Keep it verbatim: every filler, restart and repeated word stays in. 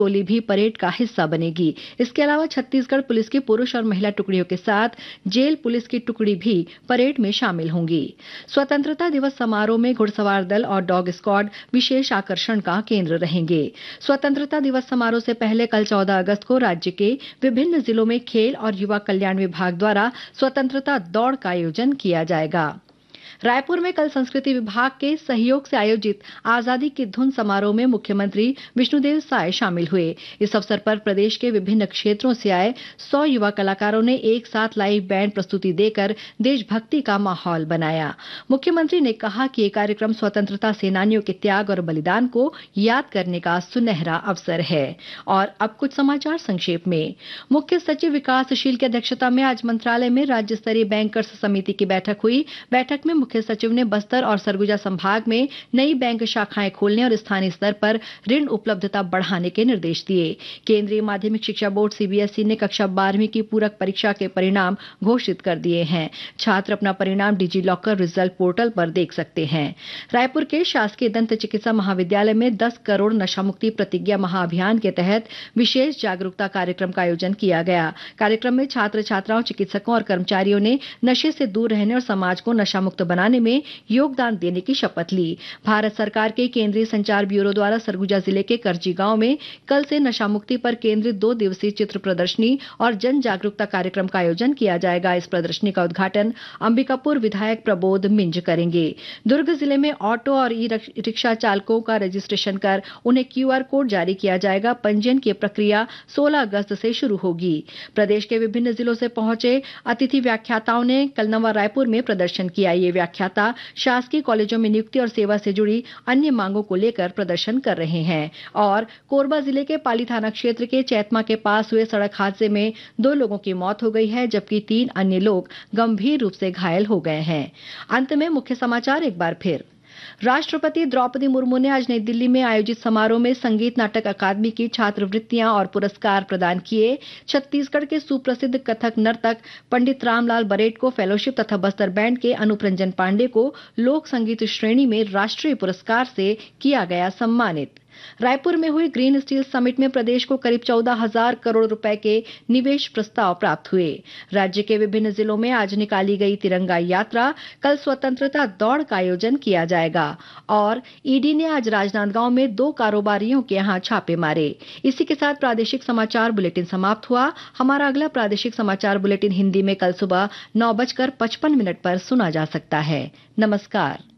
टोली भी परेड का हिस्सा बनेगी। इसके अलावा छत्तीसगढ़ पुलिस की पुरुष और महिला टुकड़ियों के साथ जेल पुलिस की टुकड़ी भी परेड में शामिल होंगी। स्वतंत्रता दिवस समारोह में घुड़सवार दल और डॉग स्क्वाड विशेष आकर्षण का केंद्र रहेंगे। स्वतंत्रता दिवस समारोह से पहले कल चौदह अगस्त को राज्य के विभिन्न जिलों में खेल और युवा कल्याण विभाग द्वारा स्वतंत्रता दौड़ का आयोजन किया जाएगा। रायपुर में कल संस्कृति विभाग के सहयोग से आयोजित आजादी की धुन समारोह में मुख्यमंत्री विष्णुदेव साय शामिल हुए। इस अवसर पर प्रदेश के विभिन्न क्षेत्रों से आए सौ युवा कलाकारों ने एक साथ लाइव बैंड प्रस्तुति देकर देशभक्ति का माहौल बनाया। मुख्यमंत्री ने कहा कि ये कार्यक्रम स्वतंत्रता सेनानियों के त्याग और बलिदान को याद करने का सुनहरा अवसर है। और अब कुछ समाचार संक्षेप में। मुख्य सचिव विकासशील की अध्यक्षता में आज मंत्रालय में राज्य स्तरीय बैंकर्स समिति की बैठक हुई। बैठक में मुख्य सचिव ने बस्तर और सरगुजा संभाग में नई बैंक शाखाएं खोलने और स्थानीय स्तर पर ऋण उपलब्धता बढ़ाने के निर्देश दिए। केंद्रीय माध्यमिक शिक्षा बोर्ड सीबीएसई ने कक्षा बारहवीं की पूरक परीक्षा के परिणाम घोषित कर दिए हैं। छात्र अपना परिणाम डिजी लॉकर रिजल्ट पोर्टल पर देख सकते हैं। रायपुर के शासकीय दंत चिकित्सा महाविद्यालय में दस करोड़ नशा मुक्ति प्रतिज्ञा महाअभियान के तहत विशेष जागरूकता कार्यक्रम का आयोजन किया गया। कार्यक्रम में छात्र छात्राओं, चिकित्सकों और कर्मचारियों ने नशे से दूर रहने और समाज को नशा मुक्त बनाने में योगदान देने की शपथ ली। भारत सरकार के केंद्रीय संचार ब्यूरो द्वारा सरगुजा जिले के करजी गांव में कल से नशा मुक्ति पर केंद्रित दो दिवसीय चित्र प्रदर्शनी और जन जागरूकता कार्यक्रम का आयोजन किया जाएगा। इस प्रदर्शनी का उद्घाटन अंबिकापुर विधायक प्रबोध मिंज करेंगे। दुर्ग जिले में ऑटो और ई रिक्शा चालकों का रजिस्ट्रेशन कर उन्हें क्यूआर कोड जारी किया जाएगा। पंजीयन की प्रक्रिया सोलह अगस्त से शुरू होगी। प्रदेश के विभिन्न जिलों से पहुंचे अतिथि व्याख्याताओं ने कल नवा रायपुर में प्रदर्शन किया। ये व्याख्याता शासकीय कॉलेजों में नियुक्ति और सेवा से जुड़ी अन्य मांगों को लेकर प्रदर्शन कर रहे हैं। और कोरबा जिले के पाली थाना क्षेत्र के चैतमा के पास हुए सड़क हादसे में दो लोगों की मौत हो गई है, जबकि तीन अन्य लोग गंभीर रूप से घायल हो गए हैं। अंत में मुख्य समाचार एक बार फिर। राष्ट्रपति द्रौपदी मुर्मू ने आज नई दिल्ली में आयोजित समारोह में संगीत नाटक अकादमी की छात्रवृत्तियां और पुरस्कार प्रदान किए। छत्तीसगढ़ के सुप्रसिद्ध कथक नर्तक पंडित रामलाल बरेट को फेलोशिप तथा बस्तर बैंड के अनूप रंजन पांडे को लोक संगीत श्रेणी में राष्ट्रीय पुरस्कार से किया गया सम्मानित। रायपुर में हुई ग्रीन स्टील समिट में प्रदेश को करीब चौदह हजार करोड़ रुपए के निवेश प्रस्ताव प्राप्त हुए। राज्य के विभिन्न जिलों में आज निकाली गई तिरंगा यात्रा। कल स्वतंत्रता दौड़ का आयोजन किया जाएगा। और ईडी ने आज राजनांदगांव में दो कारोबारियों के यहां छापे मारे। इसी के साथ प्रादेशिक समाचार बुलेटिन समाप्त हुआ। हमारा अगला प्रादेशिक समाचार बुलेटिन हिंदी में कल सुबह नौ बजकर पचपन मिनट पर सुना जा सकता है। नमस्कार।